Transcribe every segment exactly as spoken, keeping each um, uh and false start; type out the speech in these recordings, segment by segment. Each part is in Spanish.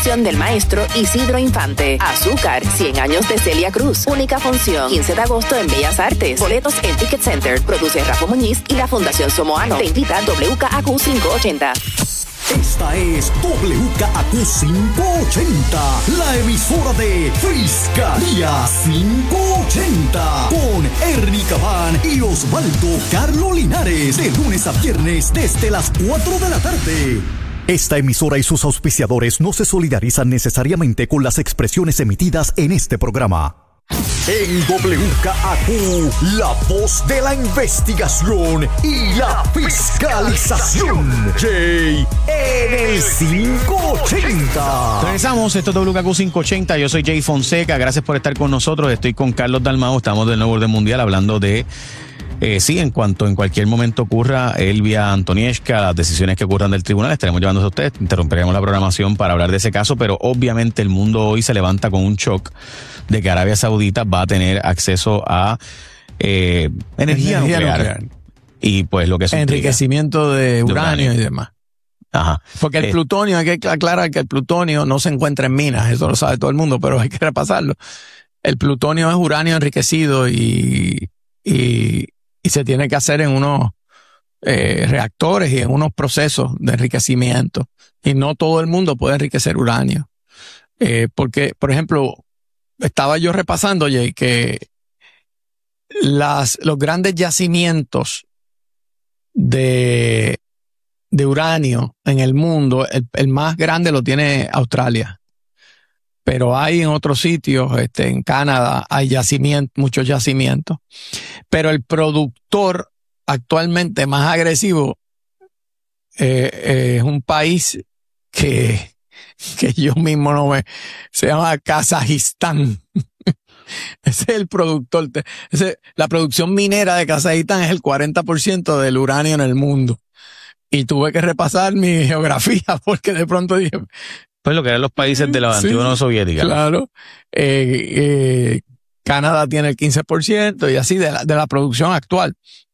dirección del maestro Isidro Infante. Azúcar, cien años de Celia Cruz. Única función, quince de agosto en Bellas Artes. Boletos en Ticket Center. Produce Rafa Muñiz y la Fundación Somoano. Te invita W K A Q quinientos ochenta. Esta es W K A Q quinientos ochenta, la emisora de Fiscalía quinientos ochenta, con Erika Van y Osvaldo Carlo Linares, de lunes a viernes desde las cuatro de la tarde. Esta emisora y sus auspiciadores no se solidarizan necesariamente con las expresiones emitidas en este programa. En W K A Q, la voz de la investigación y la fiscalización. Jay en el quinientos ochenta. Regresamos, esto es W K A Q quinientos ochenta. Yo soy Jay Fonseca. Gracias por estar con nosotros. Estoy con Carlos Dalmau. Estamos del nuevo orden mundial hablando de. Eh, sí, en cuanto en cualquier momento ocurra Elvia Antonieshka, las decisiones que ocurran del tribunal, estaremos llevándose a ustedes. Interrumpiremos la programación para hablar de ese caso, pero obviamente el mundo hoy se levanta con un shock de que Arabia Saudita va a tener acceso a eh, energía, energía nuclear. nuclear. Y pues lo que es enriquecimiento de uranio, de uranio y demás. Ajá. Porque el eh, plutonio, hay que aclarar que el plutonio no se encuentra en minas, eso lo sabe todo el mundo, pero hay que repasarlo. El plutonio es uranio enriquecido y, y y se tiene que hacer en unos eh, reactores y en unos procesos de enriquecimiento. Y no todo el mundo puede enriquecer uranio. Eh, porque, por ejemplo, estaba yo repasando, Jay, que las, los grandes yacimientos de, de uranio en el mundo, el, el más grande lo tiene Australia. Pero hay en otros sitios, este, en Canadá, hay yacimientos, muchos yacimientos. Pero el productor actualmente más agresivo eh, eh, es un país que, que yo mismo no me... Se llama Kazajistán. Ese es el productor. Ese, la producción minera de Kazajistán es el cuarenta por ciento del uranio en el mundo. Y tuve que repasar mi geografía porque de pronto dije... Pues lo que eran los países de la sí, antigua Unión Soviética. Claro. Eh, eh, Canadá tiene el quince por ciento y así de la, de la producción actual.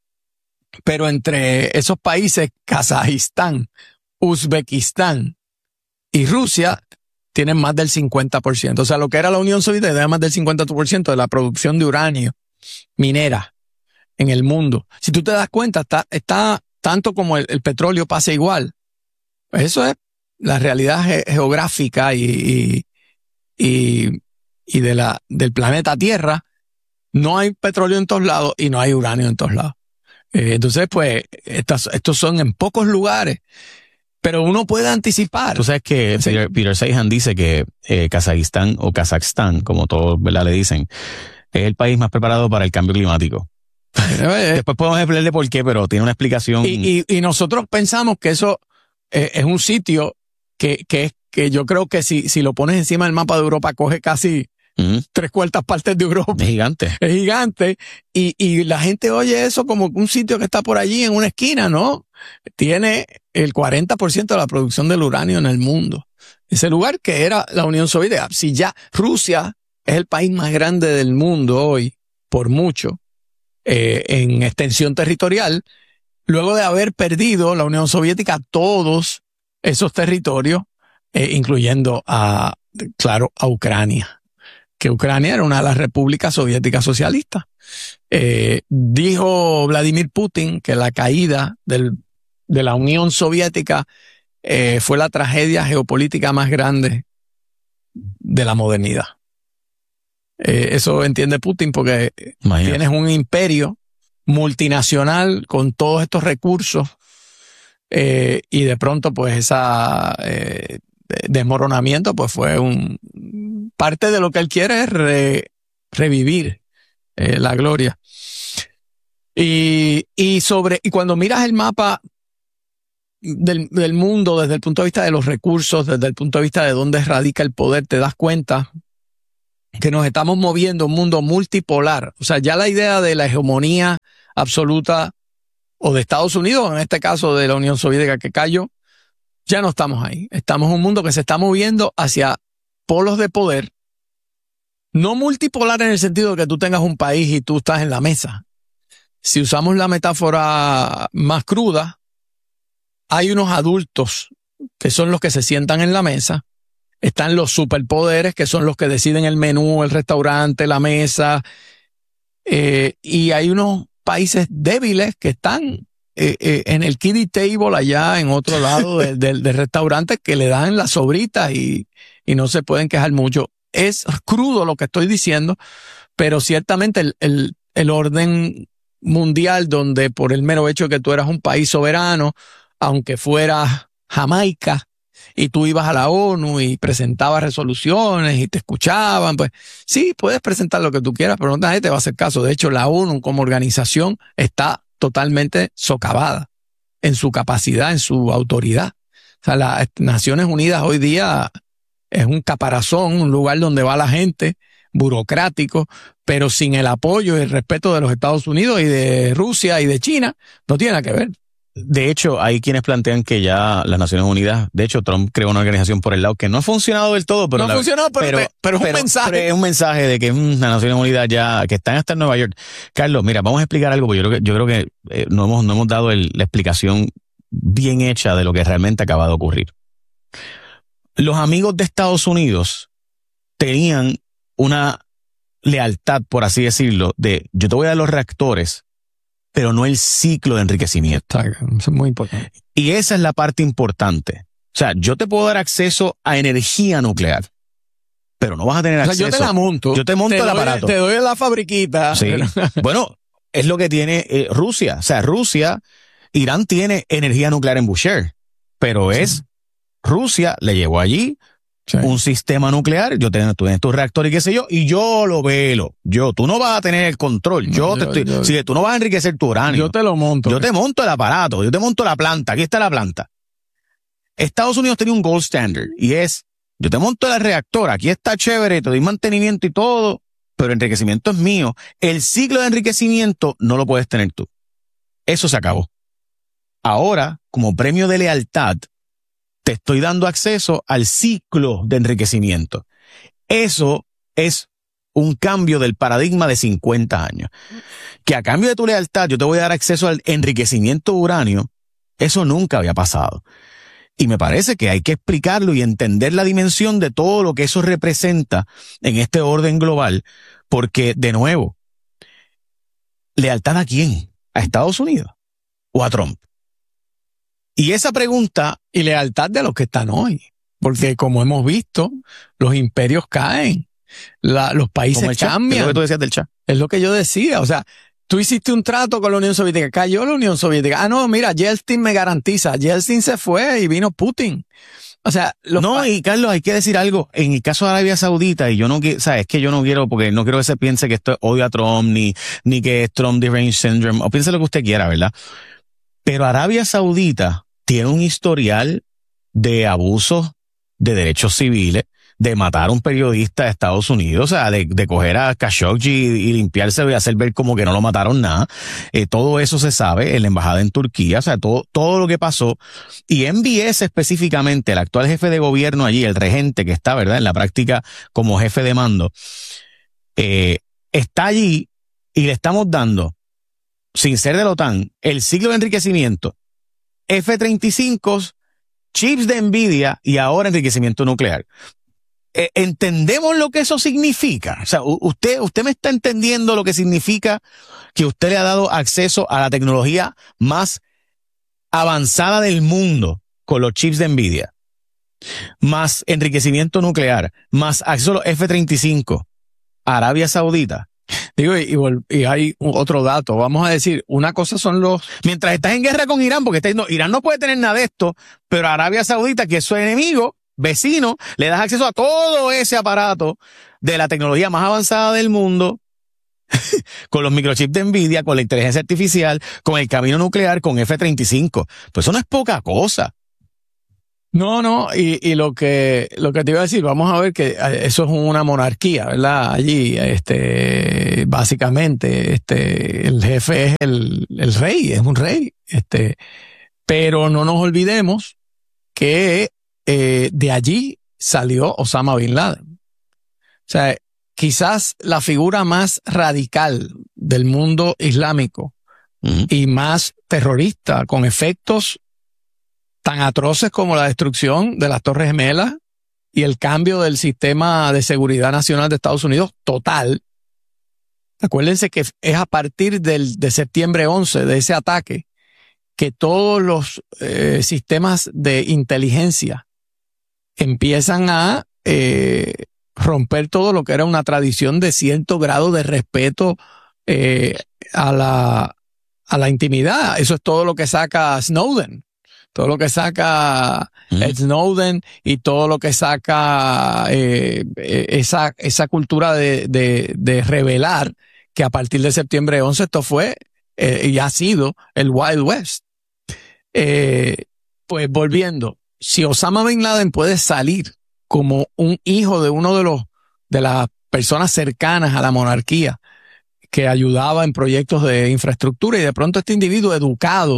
Pero entre esos países, Kazajistán, Uzbekistán y Rusia tienen más del cincuenta por ciento. O sea, lo que era la Unión Soviética tiene más del cincuenta por ciento de la producción de uranio minera en el mundo. Si tú te das cuenta, está, está tanto como el, el petróleo pasa igual. Pues eso es la realidad ge- geográfica y, y, y, y de la, del planeta Tierra. No hay petróleo en todos lados y no hay uranio en todos lados. Eh, entonces, pues, estas, estos son en pocos lugares, pero uno puede anticipar. Tú sabes que sí. Peter, Peter Seihan dice que eh, Kazajistán o Kazajstán, como todos, ¿verdad?, le dicen, es el país más preparado para el cambio climático. Después podemos explicarle por qué, pero tiene una explicación. Y, y, y nosotros pensamos que eso eh, es un sitio que, que, que yo creo que si, si lo pones encima del mapa de Europa, coge casi mm. tres cuartas partes de Europa. Es gigante. Es gigante. Y, y la gente oye eso como un sitio que está por allí en una esquina, ¿no? Tiene el cuarenta por ciento de la producción del uranio en el mundo. Ese lugar que era la Unión Soviética. Si ya Rusia es el país más grande del mundo hoy, por mucho, eh, en extensión territorial, luego de haber perdido la Unión Soviética todos esos territorios, eh, incluyendo a, claro, a Ucrania, que Ucrania era una de las repúblicas soviéticas socialistas. Eh, dijo Vladimir Putin que la caída del, de la Unión Soviética eh, fue la tragedia geopolítica más grande de la modernidad. Eh, eso entiende Putin porque Imagínate. Tienes un imperio multinacional con todos estos recursos. Eh, y de pronto, pues, esa eh, desmoronamiento, pues, fue un parte de lo que él quiere es re, revivir eh, la gloria. Y, y sobre, y cuando miras el mapa del, del mundo desde el punto de vista de los recursos, desde el punto de vista de dónde radica el poder, te das cuenta que nos estamos moviendo un mundo multipolar. O sea, ya la idea de la hegemonía absoluta o de Estados Unidos, en este caso de la Unión Soviética que cayó, ya no estamos ahí. Estamos en un mundo que se está moviendo hacia polos de poder, no multipolar en el sentido de que tú tengas un país y tú estás en la mesa. Si usamos la metáfora más cruda, hay unos adultos que son los que se sientan en la mesa, están los superpoderes, que son los que deciden el menú, el restaurante, la mesa, eh, y hay unos países débiles que están eh, eh, en el kiddie table allá en otro lado del, del, del restaurante, que le dan las sobritas y, y no se pueden quejar mucho. Es crudo lo que estoy diciendo, pero ciertamente el, el, el orden mundial, donde por el mero hecho de que tú eras un país soberano, aunque fueras Jamaica, y tú ibas a la ONU y presentabas resoluciones y te escuchaban, pues sí, puedes presentar lo que tú quieras, pero no nadie te va a hacer caso. De hecho, la ONU como organización está totalmente socavada en su capacidad, en su autoridad. O sea, las Naciones Unidas hoy día es un caparazón, un lugar donde va la gente, burocrático, pero sin el apoyo y el respeto de los Estados Unidos y de Rusia y de China, no tiene nada que ver. De hecho, hay quienes plantean que ya las Naciones Unidas, de hecho, Trump creó una organización por el lado que no ha funcionado del todo, pero no la, ha funcionado, pero, pero, pero es un mensaje. Pero es un mensaje de que mm, las Naciones Unidas ya, que están hasta en Nueva York. Carlos, mira, vamos a explicar algo, porque yo creo que, yo creo que eh, no hemos, no hemos dado el, la explicación bien hecha de lo que realmente acaba de ocurrir. Los amigos de Estados Unidos tenían una lealtad, por así decirlo, de yo te voy a dar los reactores, pero no el ciclo de enriquecimiento. Eso es muy importante. Y esa es la parte importante. O sea, yo te puedo dar acceso a energía nuclear, pero no vas a tener o sea, acceso. Yo te la monto. Yo te monto te el doy, aparato. Te doy la fabriquita. Sí. Bueno, es lo que tiene eh, Rusia. O sea, Rusia, Irán tiene energía nuclear en Bushehr, pero es sí. Rusia le llevó allí sí. un sistema nuclear, yo tengo, tú tienes tu reactor y qué sé yo, y yo lo velo. Yo, tú no vas a tener el control. Yo, no, te yo, estoy, yo, si tú no vas a enriquecer tu uranio. Yo te lo monto. Yo te monto el aparato, yo te monto la planta. Aquí está la planta. Estados Unidos tenía un gold standard y es, yo te monto el reactor, aquí está chévere, te doy mantenimiento y todo, pero el enriquecimiento es mío. El ciclo de enriquecimiento no lo puedes tener tú. Eso se acabó. Ahora, como premio de lealtad, te estoy dando acceso al ciclo de enriquecimiento. Eso es un cambio del paradigma de cincuenta años. Que a cambio de tu lealtad yo te voy a dar acceso al enriquecimiento de uranio, eso nunca había pasado. Y me parece que hay que explicarlo y entender la dimensión de todo lo que eso representa en este orden global, porque, de nuevo, ¿lealtad a quién? ¿A Estados Unidos o a Trump? Y esa pregunta, y lealtad de los que están hoy, porque como hemos visto, los imperios caen, la, los países cambian. Es lo que tú decías del Shah. Es lo que yo decía, o sea, tú hiciste un trato con la Unión Soviética, cayó la Unión Soviética. Ah, no, mira, Yeltsin me garantiza, Yeltsin se fue y vino Putin. O sea, los no, y Carlos, hay que decir algo, en el caso de Arabia Saudita, y yo no quiero, sabes, es que yo no quiero, porque no quiero que se piense que esto es odio a Trump, ni, ni que es Trump deranged syndrome, o piense lo que usted quiera, ¿verdad? Pero Arabia Saudita tiene un historial de abusos de derechos civiles, de matar a un periodista de Estados Unidos, o sea, de, de coger a Khashoggi y, y limpiarse y hacer ver como que no lo mataron nada. Eh, todo eso se sabe en la embajada en Turquía, o sea, todo, todo lo que pasó. Y M B S específicamente, el actual jefe de gobierno allí, el regente que está, ¿verdad?, en la práctica como jefe de mando, eh, está allí y le estamos dando, sin ser de la OTAN, el ciclo de enriquecimiento, F treinta y cinco, chips de Nvidia y ahora enriquecimiento nuclear. Eh, ¿Entendemos lo que eso significa? O sea, usted, usted me está entendiendo lo que significa que usted le ha dado acceso a la tecnología más avanzada del mundo con los chips de Nvidia, más enriquecimiento nuclear, más acceso a los F treinta y cinco, Arabia Saudita. Digo, y, y, y hay otro dato. Vamos a decir, una cosa son los... Mientras estás en guerra con Irán, porque está diciendo, Irán no puede tener nada de esto, pero Arabia Saudita, que es su enemigo, vecino, le das acceso a todo ese aparato de la tecnología más avanzada del mundo, con los microchips de Nvidia, con la inteligencia artificial, con el camino nuclear, con F treinta y cinco. Pues eso no es poca cosa. No, no, y, y lo que, lo que te iba a decir, vamos a ver que eso es una monarquía, ¿verdad? Allí, este, básicamente, este, el jefe es el, el rey, es un rey, este, pero no nos olvidemos que, eh, de allí salió Osama Bin Laden. O sea, quizás la figura más radical del mundo islámico uh-huh. y más terrorista, con efectos tan atroces como la destrucción de las Torres Gemelas y el cambio del sistema de seguridad nacional de Estados Unidos total. Acuérdense que es a partir del, de septiembre once, de ese ataque, que todos los eh, sistemas de inteligencia empiezan a eh, romper todo lo que era una tradición de cierto grado de respeto eh, a la, a la intimidad. Eso es todo lo que saca Snowden. Todo lo que saca mm. Snowden y todo lo que saca eh, esa, esa cultura de, de, de revelar, que a partir de septiembre once esto fue eh, y ha sido el Wild West. Eh, pues volviendo, si Osama Bin Laden puede salir como un hijo de uno de los de las personas cercanas a la monarquía que ayudaba en proyectos de infraestructura, y de pronto este individuo educado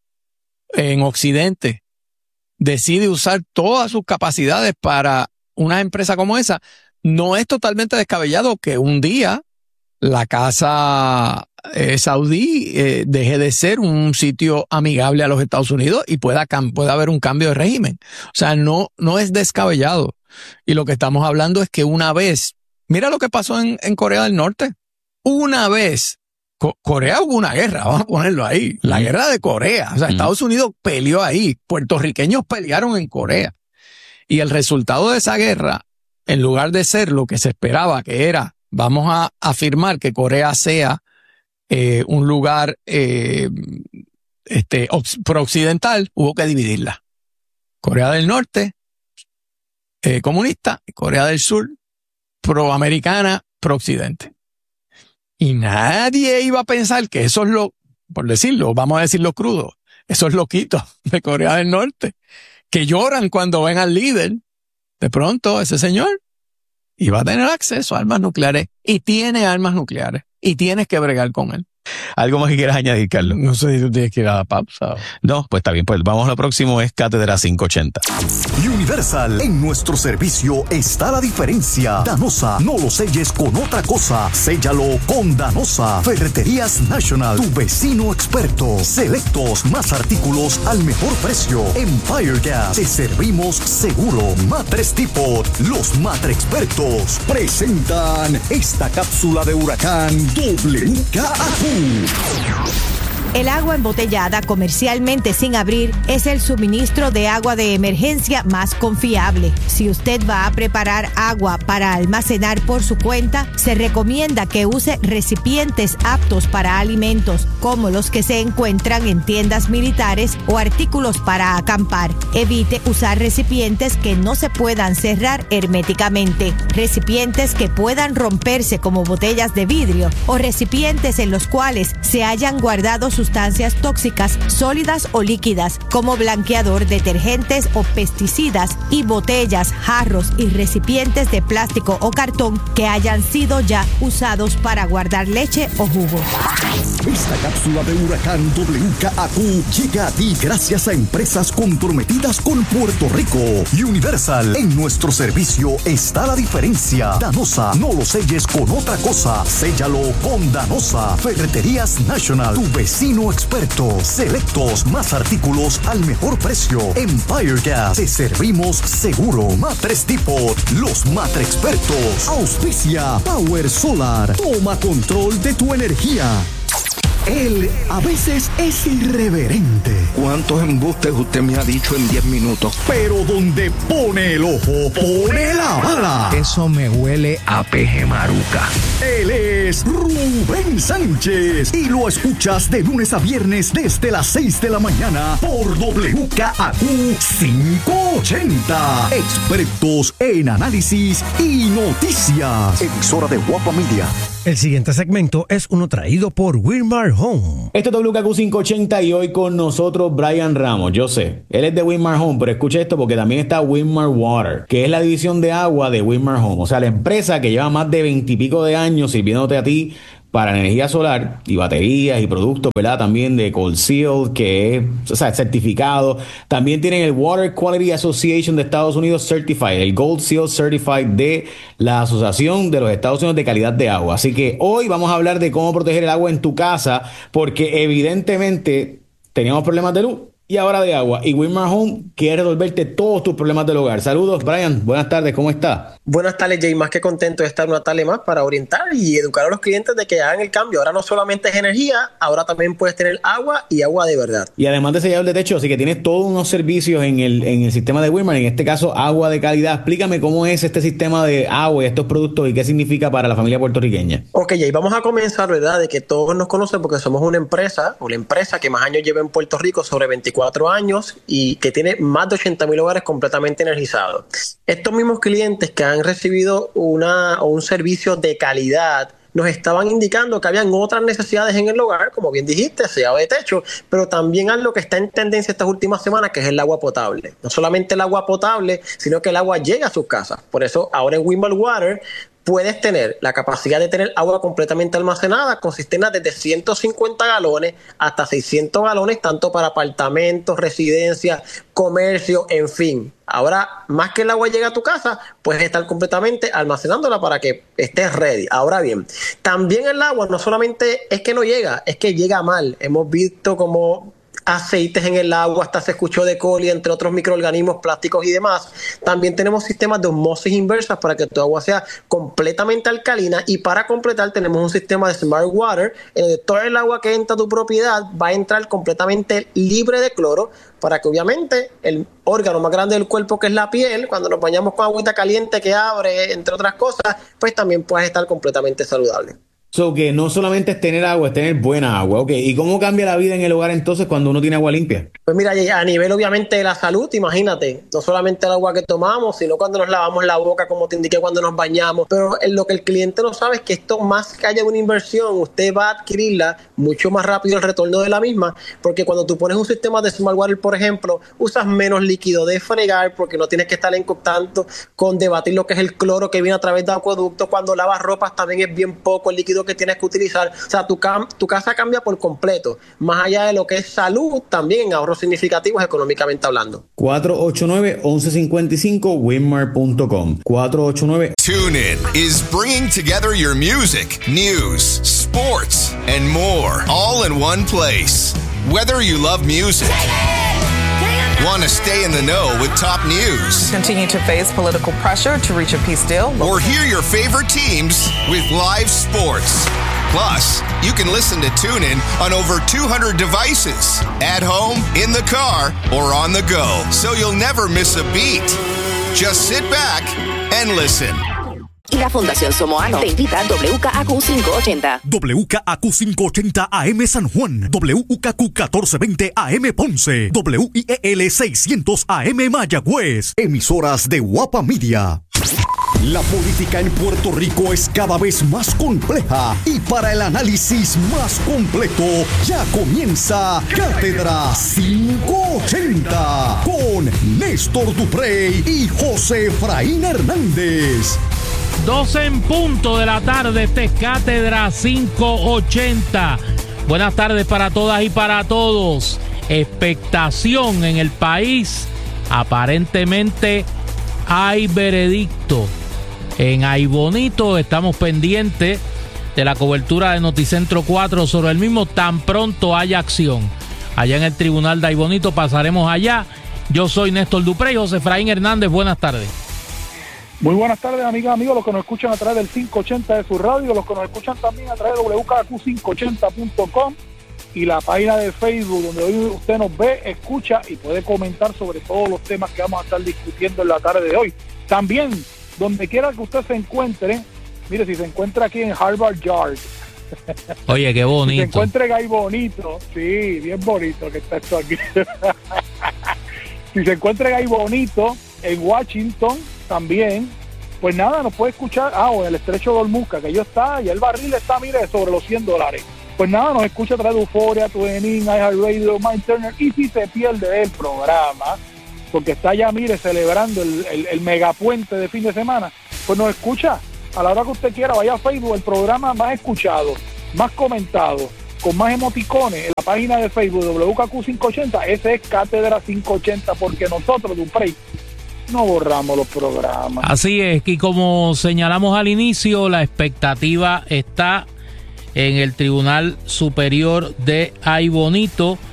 en Occidente decide usar todas sus capacidades para una empresa como esa, no es totalmente descabellado que un día la casa eh, saudí eh, deje de ser un sitio amigable a los Estados Unidos y pueda, pueda haber un cambio de régimen. O sea, no, no es descabellado. Y lo que estamos hablando es que una vez, mira lo que pasó en, en Corea del Norte. Una vez, Co- Corea hubo una guerra, vamos a ponerlo ahí, la mm. guerra de Corea. O sea, mm. Estados Unidos peleó ahí, puertorriqueños pelearon en Corea. Y el resultado de esa guerra, en lugar de ser lo que se esperaba, que era, vamos a afirmar que Corea sea eh, un lugar eh, este, pro-occidental, hubo que dividirla. Corea del Norte, eh, comunista, y Corea del Sur, pro-americana, pro-occidente. Y nadie iba a pensar que eso es lo, por decirlo, vamos a decirlo crudo, esos loquitos de Corea del Norte, que lloran cuando ven al líder. De pronto, ese señor iba a tener acceso a armas nucleares, y tiene armas nucleares, y tienes que bregar con él. ¿Algo más que quieras añadir, Carlos? No sé si tú tienes que ir a la pausa. No, pues está bien, pues vamos a lo próximo, es Cátedra quinientos ochenta. Universal, en nuestro servicio está la diferencia. Danosa, no lo selles con otra cosa, séllalo con Danosa. Ferreterías National, tu vecino experto. Selectos, más artículos al mejor precio. Empire Gas, te servimos seguro. Matres Depot, los Matre Expertos presentan esta cápsula de huracán W K A Q. El agua embotellada comercialmente sin abrir es el suministro de agua de emergencia más confiable. Si usted va a preparar agua para almacenar por su cuenta, se recomienda que use recipientes aptos para alimentos, como los que se encuentran en tiendas militares o artículos para acampar. Evite usar recipientes que no se puedan cerrar herméticamente, recipientes que puedan romperse como botellas de vidrio, o recipientes en los cuales se hayan guardado sustancias tóxicas sólidas o líquidas como blanqueador, detergentes o pesticidas, y botellas, jarros y recipientes de plástico o cartón que hayan sido ya usados para guardar leche o jugo. Esta cápsula de huracán W K A Q llega a ti gracias a empresas comprometidas con Puerto Rico. Universal, en nuestro servicio está la diferencia. Danosa, no lo selles con otra cosa, séllalo con Danosa. Ferreterías National, tu vecino experto. Selectos, más artículos al mejor precio. Empire Gas, te servimos seguro. Matres Depot, los Matre Expertos. Auspicia Power Solar, toma control de tu energía. Él a veces es irreverente. ¿Cuántos embustes usted me ha dicho en diez minutos? Pero donde pone el ojo, pone la bala. Eso me huele a peje maruca. Él es Rubén Sánchez y lo escuchas de lunes a viernes desde las seis de la mañana por W K A Q quinientos ochenta. Expertos en análisis y noticias. Emisora de Guapa Media. El siguiente segmento es uno traído por Winmar Home. Esto es W K Q quinientos ochenta y hoy con nosotros Brian Ramos. Yo sé, él es de Winmar Home, pero escucha esto porque también está Winmar Water, que es la división de agua de Winmar Home. O sea, la empresa que lleva más de veintipico de años sirviéndote a ti para energía solar y baterías y productos, ¿verdad? También de Cold Seal, que es, o sea, certificado. También tienen el Water Quality Association de Estados Unidos Certified, el Gold Seal Certified de la Asociación de los Estados Unidos de Calidad de Agua. Así que hoy vamos a hablar de cómo proteger el agua en tu casa, porque evidentemente teníamos problemas de luz. y ahora de agua. Y Wilmar Home quiere resolverte todos tus problemas del hogar. Saludos, Brian. Buenas tardes, ¿cómo está? Buenas tardes, Jay. Más que contento de estar una tarde más para orientar y educar a los clientes de que hagan el cambio. Ahora no solamente es energía, ahora también puedes tener agua y agua de verdad. Y además de sellador de techo, así que tienes todos unos servicios en el, en el sistema de Wilmar, en este caso agua de calidad. Explícame cómo es este sistema de agua y estos productos y qué significa para la familia puertorriqueña. Ok, Jay, vamos a comenzar, ¿verdad? De que todos nos conocen porque somos una empresa, una empresa que más años lleva en Puerto Rico, sobre veinticuatro años, y que tiene más de ochenta mil hogares completamente energizados. Estos mismos clientes que han recibido una, un servicio de calidad nos estaban indicando que habían otras necesidades en el hogar, como bien dijiste, sellado de techo, pero también algo que está en tendencia estas últimas semanas, que es el agua potable. No solamente el agua potable, sino que el agua llega a sus casas. Por eso ahora en Winmar Water puedes tener la capacidad de tener agua completamente almacenada con cisternas desde ciento cincuenta galones hasta seiscientos galones, tanto para apartamentos, residencias, comercio, en fin. Ahora, más que el agua llegue a tu casa, puedes estar completamente almacenándola para que estés ready. Ahora bien, también el agua no solamente es que no llega, es que llega mal. Hemos visto como aceites en el agua, hasta se escuchó de coli, entre otros microorganismos, plásticos y demás. También tenemos sistemas de osmosis inversa para que tu agua sea completamente alcalina, y para completar tenemos un sistema de Smart Water en donde todo el agua que entra a tu propiedad va a entrar completamente libre de cloro, para que obviamente el órgano más grande del cuerpo, que es la piel, cuando nos bañamos con agüita caliente que abre, entre otras cosas, pues también puedes estar completamente saludable. So que no solamente es tener agua, es tener buena agua. Ok, ¿y cómo cambia la vida en el hogar entonces cuando uno tiene agua limpia? Pues mira, a nivel obviamente de la salud, imagínate, no solamente el agua que tomamos, sino cuando nos lavamos la boca, como te indiqué, cuando nos bañamos. Pero lo que el cliente no sabe es que esto, más que haya una inversión, usted va a adquirirla mucho más rápido el retorno de la misma, porque cuando tú pones un sistema de Smart Water, por ejemplo, usas menos líquido de fregar, porque no tienes que estar en contacto con debatir lo que es el cloro que viene a través de acueducto. Cuando lavas ropas también es bien poco el líquido que tienes que utilizar. O sea, tu, cam- tu casa cambia por completo. Más allá de lo que es salud, también ahorros significativos económicamente hablando. cuatro ocho nueve, once cincuenta y cinco, winmar punto com. cuatro ocho nueve. TuneIn is bringing together your music, news, sports, and more, all in one place. Whether you love music, want to stay in the know with top news, continue to face political pressure to reach a peace deal, or hear your favorite teams with live sports. Plus, you can listen to TuneIn on over two hundred devices, at home, in the car, or on the go, so you'll never miss a beat. Just sit back and listen. Y la Fundación Somoano te invita a W K A Q quinientos ochenta. W K A Q quinientos ochenta A M San Juan, W K Q catorce veinte A M Ponce, W I E L seiscientos A M Mayagüez. Emisoras de Guapa Media. La política en Puerto Rico es cada vez más compleja, y para el análisis más completo ya comienza Cátedra quinientos ochenta con Néstor Duprey y José Efraín Hernández. doce en punto de la tarde, este es Cátedra quinientos ochenta. Buenas tardes para todas y para todos. Expectación en el país. Aparentemente hay veredicto en Aibonito. Estamos pendientes de la cobertura de Noticentro cuatro sobre el mismo. Tan pronto haya acción allá en el tribunal de Aibonito, pasaremos allá. Yo soy Néstor Duprey. José Efraín Hernández, buenas tardes. Muy buenas tardes, amigas, amigos, los que nos escuchan a través del quinientos ochenta de su radio, los que nos escuchan también a través de W K Q quinientos ochenta punto com y la página de Facebook, donde hoy usted nos ve, escucha y puede comentar sobre todos los temas que vamos a estar discutiendo en la tarde de hoy. También, donde quiera que usted se encuentre, mire, si se encuentra aquí en Harvard Yard. Oye, qué bonito. Si se encuentra en Aibonito, sí, bien bonito que está esto aquí. Si se encuentra en Aibonito, en Washington, también, pues nada, nos puede escuchar, ah, o en el estrecho de Olmuca, que yo está, y el barril está, mire, sobre los cien dólares. Pues nada, nos escucha a través de Euphoria, TuneIn, iHeartRadio, MyTurner, y si se pierde el programa, porque está ya, mire, celebrando el, el, el megapuente de fin de semana, pues nos escucha a la hora que usted quiera. Vaya a Facebook, el programa más escuchado, más comentado, con más emoticones, en la página de Facebook de W K Q quinientos ochenta, ese es Cátedra quinientos ochenta, porque nosotros, Duprey, no borramos los programas. Así es, y como señalamos al inicio, la expectativa está en el Tribunal Superior de Aibonito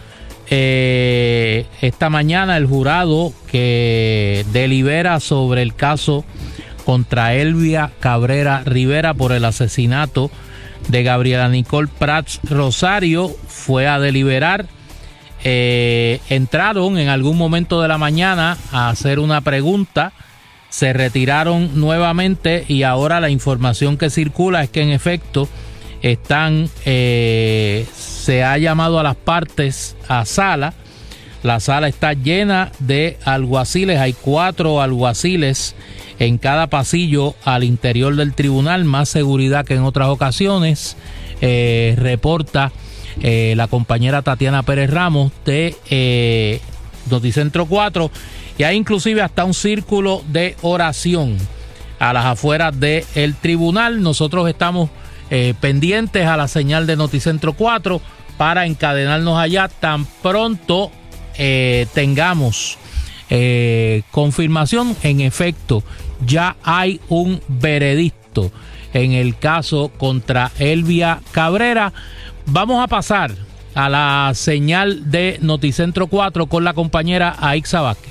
eh, esta mañana el jurado que delibera sobre el caso contra Elvia Cabrera Rivera por el asesinato de Gabriela Nicole Prats Rosario fue a deliberar. Eh, entraron en algún momento de la mañana a hacer una pregunta, se retiraron nuevamente y ahora la información que circula es que en efecto están, eh, se ha llamado a las partes a sala. La sala está llena de alguaciles, hay cuatro alguaciles en cada pasillo al interior del tribunal, más seguridad que en otras ocasiones, eh, reporta Eh, la compañera Tatiana Pérez Ramos de eh, Noticentro cuatro, y hay inclusive hasta un círculo de oración a las afueras del tribunal. Nosotros estamos eh, pendientes a la señal de Noticentro cuatro para encadenarnos allá tan pronto eh, tengamos eh, confirmación. En efecto, ya hay un veredicto en el caso contra Elvia Cabrera. Vamos a pasar a la señal de Noticentro cuatro con la compañera Aixa Vázquez.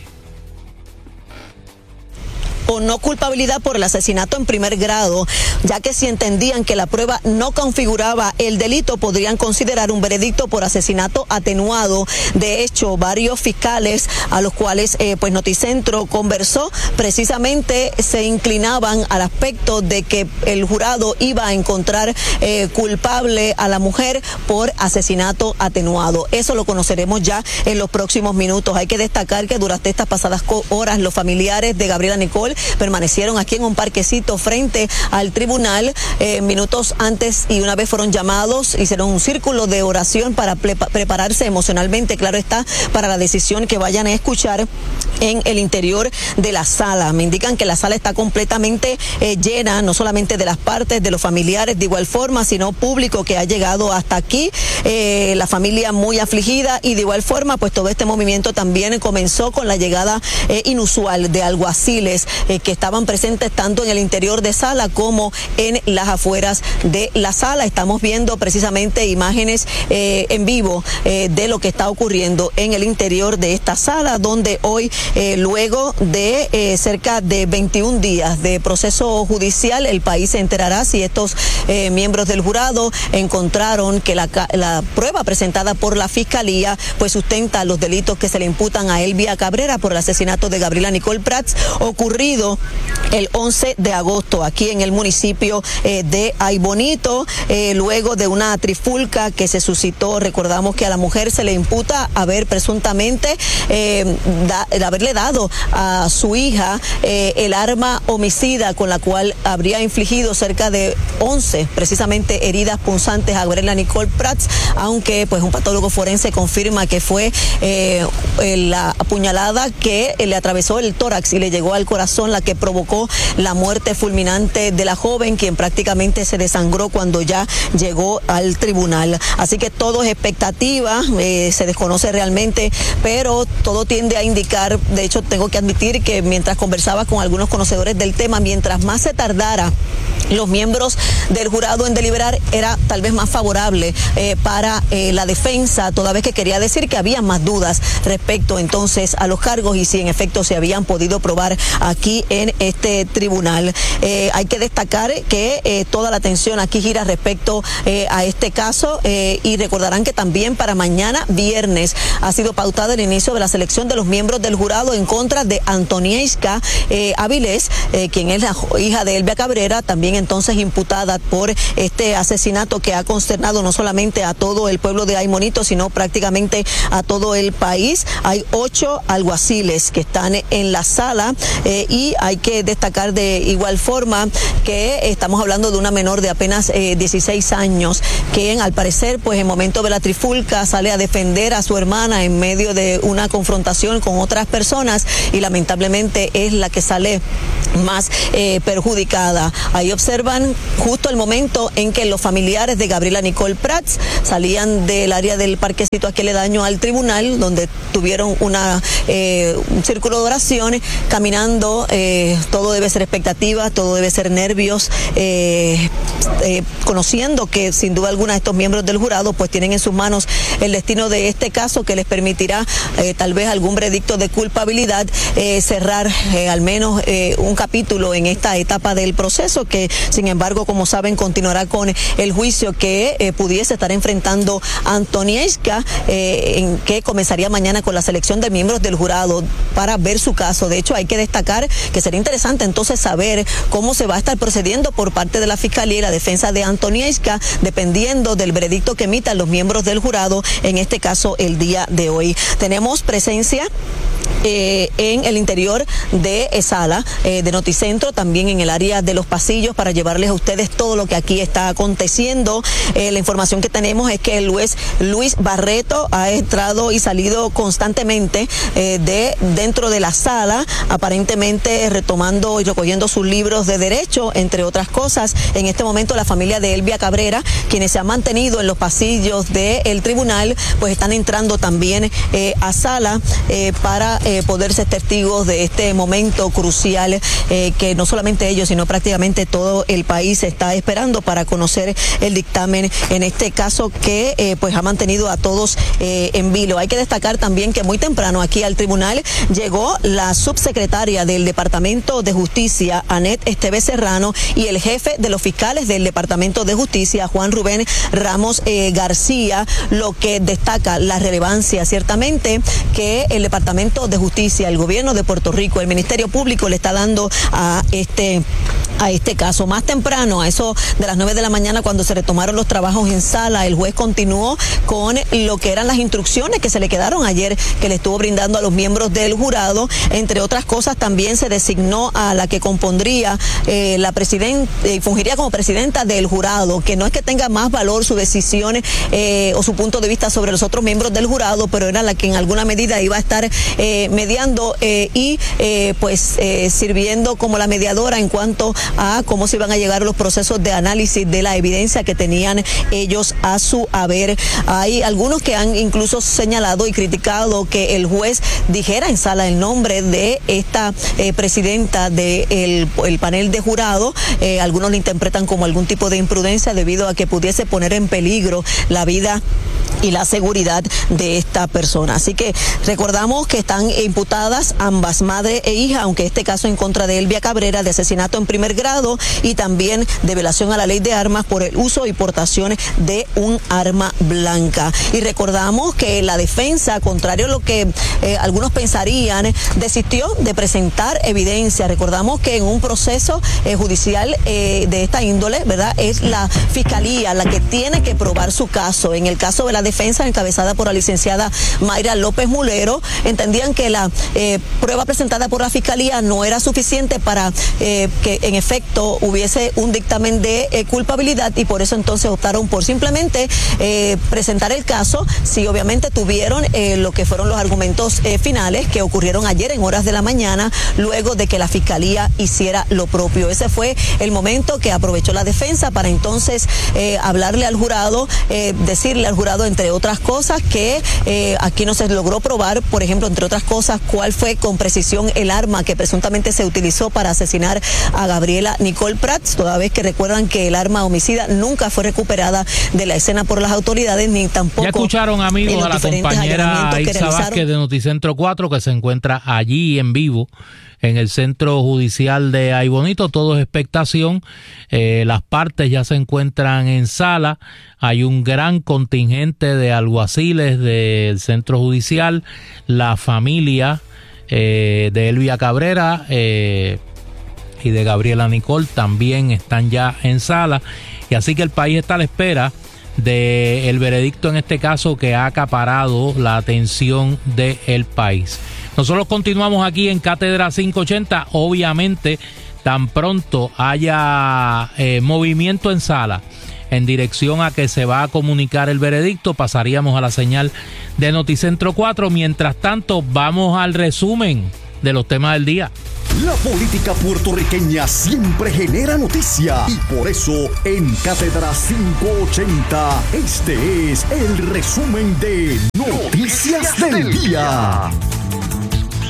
O no culpabilidad por el asesinato en primer grado, ya que si entendían que la prueba no configuraba el delito, podrían considerar un veredicto por asesinato atenuado. De hecho, varios fiscales a los cuales eh, pues Noticentro conversó, precisamente se inclinaban al aspecto de que el jurado iba a encontrar eh, culpable a la mujer por asesinato atenuado. Eso lo conoceremos ya en los próximos minutos. Hay que destacar que durante estas pasadas horas los familiares de Gabriela Nicole permanecieron aquí en un parquecito frente al tribunal eh, minutos antes, y una vez fueron llamados, hicieron un círculo de oración para pre prepararse emocionalmente, claro está, para la decisión que vayan a escuchar en el interior de la sala. Me indican que la sala está completamente eh, llena, no solamente de las partes, de los familiares, de igual forma, sino público que ha llegado hasta aquí, eh, la familia muy afligida, y de igual forma, pues todo este movimiento también comenzó con la llegada eh, inusual de alguaciles eh, que estaban presentes tanto en el interior de sala como en las afueras de la sala. Estamos viendo precisamente imágenes eh, en vivo eh, de lo que está ocurriendo en el interior de esta sala, donde hoy, eh, luego de eh, cerca de veintiún días de proceso judicial, el país se enterará si estos eh, miembros del jurado encontraron que la, la prueba presentada por la fiscalía pues sustenta los delitos que se le imputan a Elvia Cabrera por el asesinato de Gabriela Nicole Prats, ocurrido el once de agosto aquí en el municipio eh, de Aybonito, eh, luego de una trifulca que se suscitó. Recordamos que a la mujer se le imputa haber presuntamente eh, da, haberle dado a su hija eh, el arma homicida con la cual habría infligido cerca de once precisamente heridas punzantes a Gabriela Nicole Prats, aunque pues un patólogo forense confirma que fue eh, la apuñalada que le atravesó el tórax y le llegó al corazón la que provocó la muerte fulminante de la joven, quien prácticamente se desangró cuando ya llegó al tribunal. Así que todo es expectativa, eh, se desconoce realmente, pero todo tiende a indicar. De hecho, tengo que admitir que mientras conversaba con algunos conocedores del tema, mientras más se tardara los miembros del jurado en deliberar, era tal vez más favorable eh, para eh, la defensa, toda vez que quería decir que había más dudas respecto entonces a los cargos y si en efecto se habían podido probar aquí en este tribunal. Eh, hay que destacar que eh, toda la atención aquí gira respecto eh, a este caso eh, y recordarán que también para mañana viernes ha sido pautado el inicio de la selección de los miembros del jurado en contra de Antonieshka eh, Avilés, eh, quien es la hija de Elvia Cabrera, también entonces imputada por este asesinato que ha consternado no solamente a todo el pueblo de Aybonito, sino prácticamente a todo el país. Hay ocho alguaciles que están en la sala eh, y hay que destacar de igual forma que estamos hablando de una menor de apenas eh, dieciséis años, que al parecer pues en momento de la trifulca sale a defender a su hermana en medio de una confrontación con otras personas y lamentablemente es la que sale más eh, perjudicada. Ahí observan justo el momento en que los familiares de Gabriela Nicole Prats salían del área del parquecito aquí aledaño al tribunal, donde tuvieron una, eh, un círculo de oración caminando bueno, eh, todo debe ser expectativa, todo debe ser nervios, eh, eh, conociendo que sin duda alguna estos miembros del jurado pues tienen en sus manos el destino de este caso que les permitirá eh, tal vez algún veredicto de culpabilidad, eh, cerrar eh, al menos eh, un capítulo en esta etapa del proceso que sin embargo, como saben, continuará con el juicio que eh, pudiese estar enfrentando Antoniewska, eh, en que comenzaría mañana con la selección de miembros del jurado para ver su caso. De hecho, hay que destacar que sería interesante entonces saber cómo se va a estar procediendo por parte de la Fiscalía y la defensa de Antoniewska, dependiendo del veredicto que emitan los miembros del jurado, en este caso el día de hoy. Tenemos presencia Eh, en el interior de sala eh, de Noticentro, también en el área de los pasillos, para llevarles a ustedes todo lo que aquí está aconteciendo. Eh, la información que tenemos es que el juez Luis Barreto ha entrado y salido constantemente eh, de dentro de la sala, aparentemente retomando y recogiendo sus libros de derecho, entre otras cosas. En este momento la familia de Elvia Cabrera, quienes se han mantenido en los pasillos del tribunal, pues están entrando también eh, a sala eh, para Eh, poder ser testigos de este momento crucial eh, que no solamente ellos, sino prácticamente todo el país está esperando para conocer el dictamen en este caso que eh, pues ha mantenido a todos eh, en vilo. Hay que destacar también que muy temprano aquí al tribunal llegó la subsecretaria del Departamento de Justicia, Anet Esteves Serrano, y el jefe de los fiscales del Departamento de Justicia, Juan Rubén Ramos eh, García, lo que destaca la relevancia ciertamente que el Departamento de Justicia, el gobierno de Puerto Rico, el Ministerio Público le está dando a este a este caso. Más temprano, a eso de las nueve de la mañana, cuando se retomaron los trabajos en sala, el juez continuó con lo que eran las instrucciones que se le quedaron ayer, que le estuvo brindando a los miembros del jurado. Entre otras cosas, también se designó a la que compondría eh, la presidenta, eh, fungiría como presidenta del jurado, que no es que tenga más valor su decisión eh, o su punto de vista sobre los otros miembros del jurado, pero era la que en alguna medida iba a estar eh, mediando eh, y eh, pues eh, sirviendo como la mediadora en cuanto a cómo se iban a llegar los procesos de análisis de la evidencia que tenían ellos a su haber. Hay algunos que han incluso señalado y criticado que el juez dijera en sala el nombre de esta eh, presidenta del de el panel de jurado. Eh, algunos lo interpretan como algún tipo de imprudencia debido a que pudiese poner en peligro la vida y la seguridad de esta persona. Así que recordamos que están imputadas ambas, madre e hija, aunque este caso en contra de Elvia Cabrera de asesinato en primer grado y también de violación a la ley de armas por el uso y portación de un arma blanca. Y recordamos que la defensa, contrario a lo que eh, algunos pensarían, desistió de presentar evidencia. Recordamos que en un proceso eh, judicial eh, de esta índole, ¿verdad?, es la fiscalía la que tiene que probar su caso. En el caso de la defensa, encabezada por la licenciada Mayra López Mulero, entendían que la eh, prueba presentada por la fiscalía no era suficiente para eh, que en efecto hubiese un dictamen de eh, culpabilidad, y por eso entonces optaron por simplemente eh, presentar el caso. Sí, obviamente tuvieron eh, lo que fueron los argumentos eh, finales que ocurrieron ayer en horas de la mañana, luego de que la fiscalía hiciera lo propio. Ese fue el momento que aprovechó la defensa para entonces eh, hablarle al jurado, eh, decirle al jurado, entre otras cosas, que eh, aquí no se logró probar, por ejemplo, entre otras cosas, cuál fue con precisión el arma que presuntamente se utilizó para asesinar a Gabriela Nicole Prats, toda vez que recuerdan que el arma homicida nunca fue recuperada de la escena por las autoridades, ni tampoco... Ya escucharon, amigos, a la compañera Isa Vázquez de Noticentro cuatro, que se encuentra allí en vivo en el Centro Judicial de Aybonito. Todo es expectación. Eh, las partes ya se encuentran en sala. Hay un gran contingente de alguaciles del Centro Judicial. La familia eh, de Elvia Cabrera eh, y de Gabriela Nicole también están ya en sala. Y así que el país está a la espera del veredicto en este caso que ha acaparado la atención del país. Nosotros continuamos aquí en Cátedra quinientos ochenta. Obviamente, tan pronto haya eh, movimiento en sala en dirección a que se va a comunicar el veredicto, pasaríamos a la señal de Noticentro cuatro. Mientras tanto, vamos al resumen de los temas del día. La política puertorriqueña siempre genera noticia, y por eso en Cátedra quinientos ochenta este es el resumen de Noticias del Día.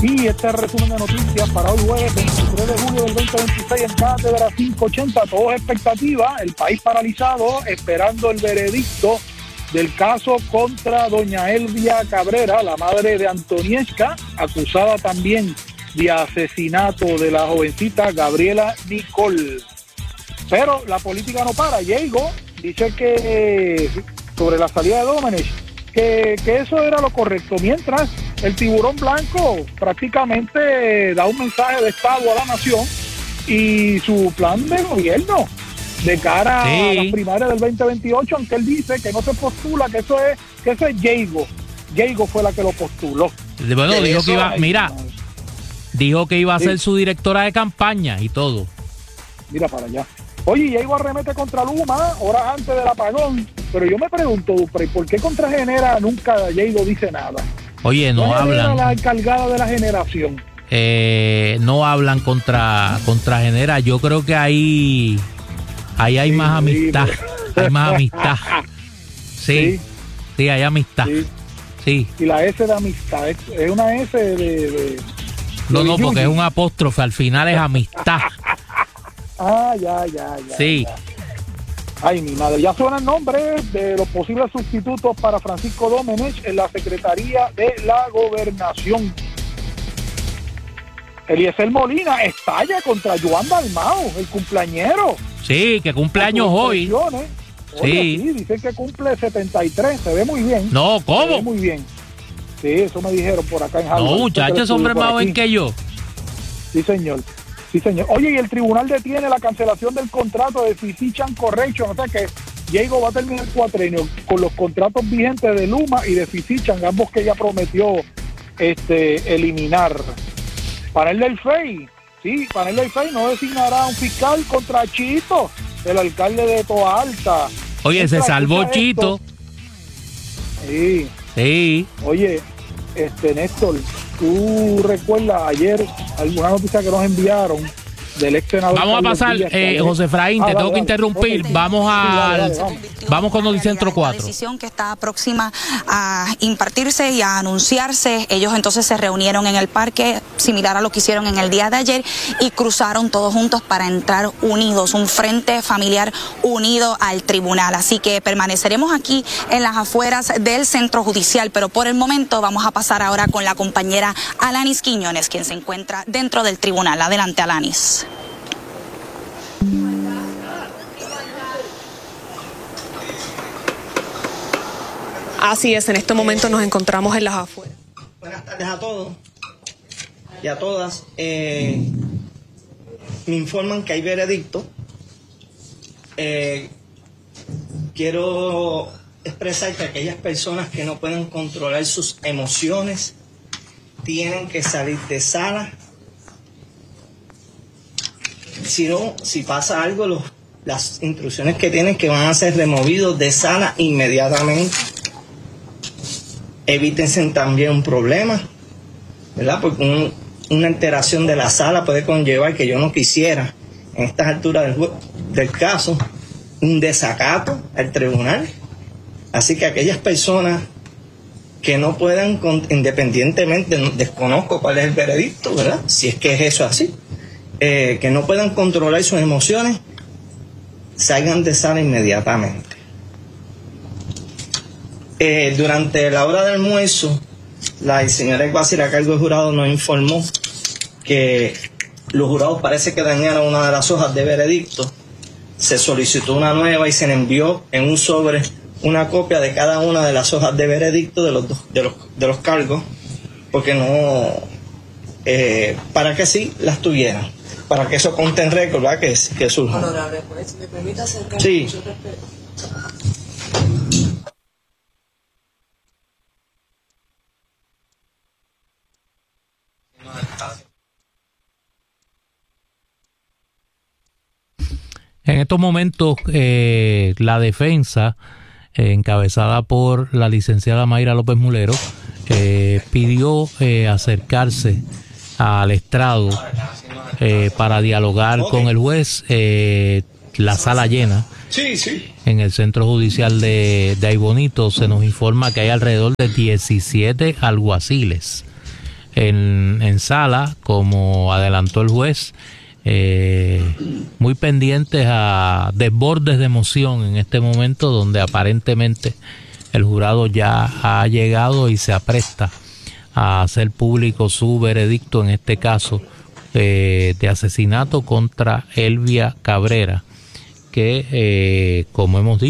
Y este es el resumen de noticias para hoy jueves veintitrés de julio del veinte veintiséis en Cátedra quinientos ochenta. Todo es expectativa, el país paralizado esperando el veredicto del caso contra doña Elvia Cabrera, la madre de Antoniesca, acusada también de asesinato de la jovencita Gabriela Nicole. Pero la política no para. Diego dice que sobre la salida de Domenech, que, que eso era lo correcto, mientras el tiburón blanco prácticamente da un mensaje de Estado a la nación y su plan de gobierno de cara sí. a las primarias del veinte veintiocho, aunque él dice que no se postula, que eso es que eso es Diego. Diego fue la que lo postuló. Bueno, de dijo que iba, hay, mira, no. dijo que iba a sí. ser su directora de campaña y todo. Mira para allá. Oye, Diego arremete contra Luma horas antes del apagón, pero yo me pregunto, Duprey, ¿por qué contra Genera nunca Diego dice nada? Oye, no hablan. La encargada de la generación. Eh, no hablan contra contra Genera. Yo creo que ahí ahí hay sí, más amistad. Sí. Hay más amistad. Sí, sí, sí hay amistad. Sí. sí. Y la S de amistad es, es una S de, de no, no, porque es un apóstrofe. Al final es amistad. Ah, ya, ya, ya. Sí. Ya. Ay, mi madre, ya suenan nombres de los posibles sustitutos para Francisco Domenech en la Secretaría de la Gobernación. Eliezer Molina estalla contra Joan Dalmau, el cumpleañero. Sí, que cumpleaños hoy. Oye, sí. sí, dicen que cumple setenta y tres, se ve muy bien. No, ¿cómo? Se ve muy bien. Sí, eso me dijeron por acá en Harvard. No, muchachos, hombre más joven que yo. Sí, señor. Sí, señor. Oye, y el tribunal detiene la cancelación del contrato de Physicians Correction, o sea que Diego va a terminar el cuatrenio con los contratos vigentes de Luma y de Physicians, ambos que ella prometió este eliminar. Panel del F E I, sí, Panel del F E I no designará un fiscal contra Chito, el alcalde de Toa Alta. Oye, se salvó Chito. Sí. Sí. Oye, este Néstor, ¿tú recuerdas ayer alguna noticia que nos enviaron del ex senador? Vamos a pasar, Díaz, eh, José Efraín, ah, te dale, tengo dale, que interrumpir. Dale. Vamos a sí, dale, dale, vamos. vamos con Noticentro cuatro. La decisión que está próxima a impartirse y a anunciarse. Ellos entonces se reunieron en el parque, similar a lo que hicieron en el día de ayer, y cruzaron todos juntos para entrar unidos, un frente familiar unido al tribunal. Así que permaneceremos aquí en las afueras del centro judicial, pero por el momento vamos a pasar ahora con la compañera Alanis Quiñones, quien se encuentra dentro del tribunal. Adelante, Alanis. Así es, en este momento nos encontramos en las afueras. Buenas tardes a todos y a todas. Eh, me informan que hay veredicto. Eh, quiero expresar que aquellas personas que no pueden controlar sus emociones tienen que salir de sala. Si no, si pasa algo, los, las instrucciones que tienen que van a ser removidos de sala inmediatamente. Evítense también un problema, ¿verdad? Porque un, una alteración de la sala puede conllevar, que yo no quisiera en estas alturas del, del caso, un desacato al tribunal. Así que aquellas personas que no puedan, independientemente, desconozco cuál es el veredicto, ¿verdad? Si es que es eso así, eh, que no puedan controlar sus emociones, salgan de sala inmediatamente. Eh, durante la hora de almuerzo, la señora Iguacira, a cargo del jurado, nos informó que los jurados parece que dañaron una de las hojas de veredicto. Se solicitó una nueva y se le envió en un sobre una copia de cada una de las hojas de veredicto de los de los, de los cargos, porque no, eh, para que sí las tuvieran, para que eso conte en récord, ¿verdad? Que, que surja. Honorable juez, ¿me permite acercarme? Sí. En estos momentos, eh, la defensa, eh, encabezada por la licenciada Mayra López Mulero, eh, pidió eh, acercarse al estrado eh, para dialogar okay. con el juez. Eh, la sala llena. Sí, sí. En el centro judicial de, de Aybonito se nos informa que hay alrededor de diecisiete alguaciles en, en sala, como adelantó el juez. Eh, muy pendientes a desbordes de emoción en este momento, donde aparentemente el jurado ya ha llegado y se apresta a hacer público su veredicto en este caso eh, de asesinato contra Elvia Cabrera, que eh, como hemos dicho